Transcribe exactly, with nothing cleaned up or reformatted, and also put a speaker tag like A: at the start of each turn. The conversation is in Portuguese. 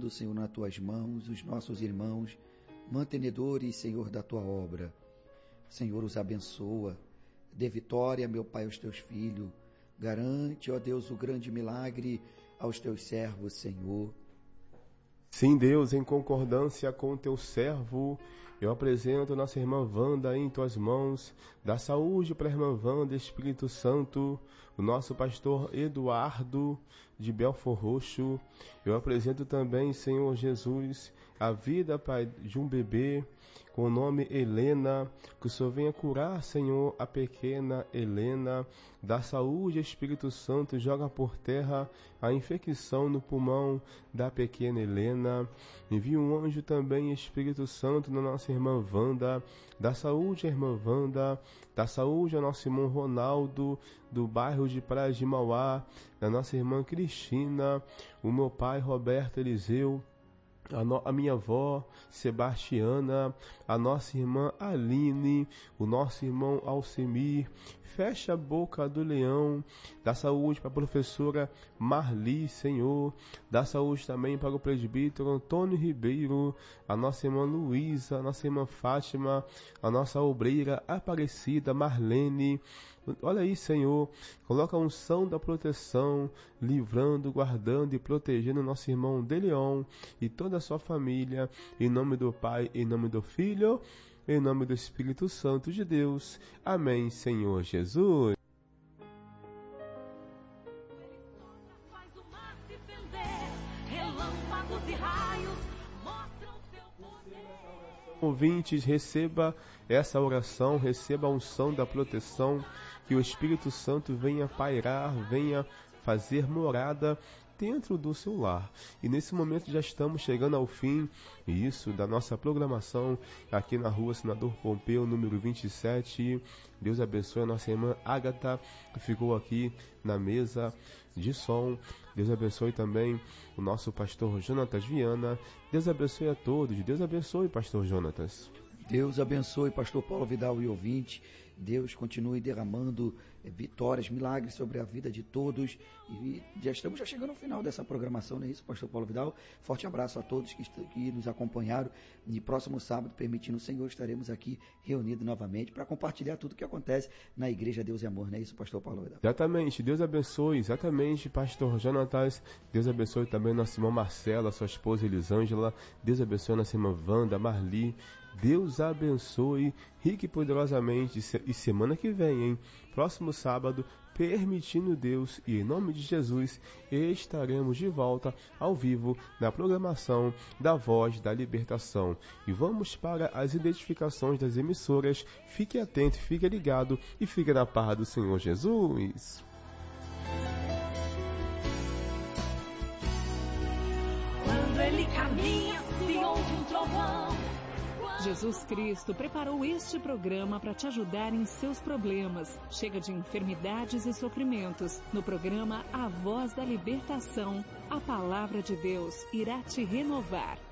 A: entregando, Senhor, nas tuas mãos os nossos irmãos, mantenedores, Senhor, da tua obra. Senhor, os abençoa, dê vitória, meu Pai, aos teus filhos. Garante, ó Deus, o grande milagre aos teus servos, Senhor.
B: Sim, Deus, em concordância com o teu servo, eu apresento nossa irmã Wanda em tuas mãos. Dá saúde para a irmã Wanda, Espírito Santo, o nosso pastor Eduardo de Belford Roxo. Eu apresento também, Senhor Jesus, a vida, Pai, de um bebê com o nome Helena, que o Senhor venha curar, Senhor, a pequena Helena. Dá saúde, Espírito Santo, joga por terra a infecção no pulmão da pequena Helena. Envia um anjo também, Espírito Santo, na nossa irmã Wanda. Dá saúde à irmã Wanda, dá saúde ao nosso irmão Ronaldo, do bairro de Praia de Mauá, da nossa irmã Cristina, o meu pai Roberto Eliseu, A, no, a minha avó Sebastiana, a nossa irmã Aline, o nosso irmão Alcemir. Fecha a boca do leão. Dá saúde para a professora Marli, Senhor. Dá saúde também para o presbítero Antônio Ribeiro, a nossa irmã Luísa, a nossa irmã Fátima, a nossa obreira Aparecida Marlene. Olha aí, Senhor, coloca a unção da proteção, livrando, guardando e protegendo nosso irmão De Leon e toda a sua família, em nome do Pai, em nome do Filho, em nome do Espírito Santo de Deus. Amém, Senhor Jesus. Ouvintes, receba essa oração, receba a unção da proteção, que o Espírito Santo venha pairar, venha fazer morada dentro do seu lar. E nesse momento já estamos chegando ao fim, isso, da nossa programação aqui na rua Senador Pompeu, número vinte e sete. Deus abençoe a nossa irmã Ágata, que ficou aqui na mesa de som. Deus abençoe também o nosso pastor Jonatas Viana. Deus abençoe a todos. Deus abençoe, pastor Jonatas.
A: Deus abençoe, pastor Paulo Vidal e ouvinte. Deus continue derramando vitórias, milagres sobre a vida de todos. E já estamos já chegando ao final dessa programação, não é isso, pastor Paulo Vidal? Forte abraço a todos que, que nos acompanharam. E próximo sábado, permitindo o Senhor, estaremos aqui reunidos novamente para compartilhar tudo o que acontece na Igreja Deus e Amor, não é isso, pastor Paulo Vidal?
B: Exatamente, Deus abençoe, exatamente, pastor Jonatas. Deus abençoe também nossa irmã Marcela, sua esposa Elisângela. Deus abençoe nossa irmã Wanda, Marli. Deus abençoe rica e poderosamente. E semana que vem, hein? Próximo sábado, permitindo Deus e em nome de Jesus, estaremos de volta ao vivo na programação da Voz da Libertação. E vamos para as identificações das emissoras. Fique atento, fique ligado e fique na paz do Senhor Jesus.
C: Quando ele caminha, se ouve um trovão.
D: Jesus Cristo preparou este programa para te ajudar em seus problemas. Chega de enfermidades e sofrimentos. No programa A Voz da Libertação, a palavra de Deus irá te renovar.